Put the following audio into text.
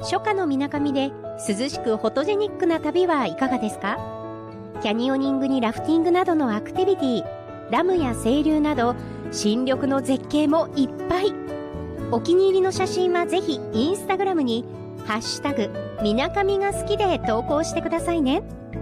初夏のみなかみで涼しくフォトジェニックな旅はいかがですか？キャニオニングにラフティングなどのアクティビティ、ダムや清流など新緑の絶景もいっぱい。お気に入りの写真はぜひインスタグラムにハッシュタグみなかみが好きで投稿してくださいね。